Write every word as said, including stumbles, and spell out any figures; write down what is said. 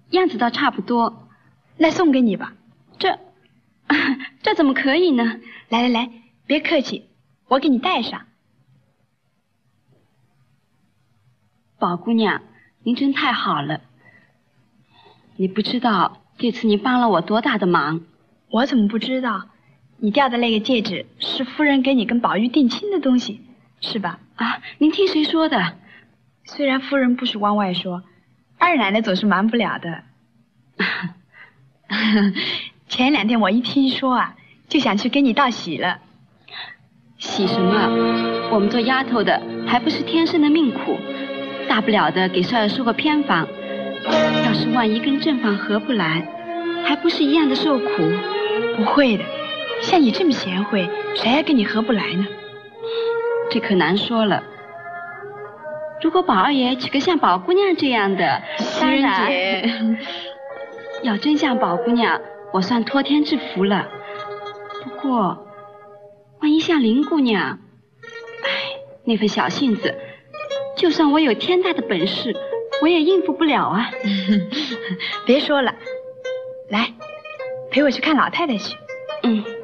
样子倒差不多。 那送给你吧。 这，这怎么可以呢？ 来来来，别客气，我给你戴上。 宝姑娘，您真太好了。你不知道这次您帮了我多大的忙。 我怎么不知道？你掉的那个戒指是夫人给你跟宝玉定亲的东西，是吧？ 啊，您听谁说的？ 虽然夫人不是往外说，二奶奶总是瞒不了的。前两天我一听说啊，就想去给你道喜了。 喜什么？我们做丫头的还不是天生的命苦，大不了的给少爷说个偏房，要是万一跟正房合不来，还不是一样的受苦？ 不会的，像你这么贤惠，谁还跟你合不来呢？ 这可难说了。如果宝二爷娶个像宝姑娘这样的，当然姐要真像宝姑娘，我算托天之福了。不过万一像林姑娘，哎，那份小性子，就算我有天大的本事，我也应付不了啊。 别说了，来陪我去看老太太去。 嗯。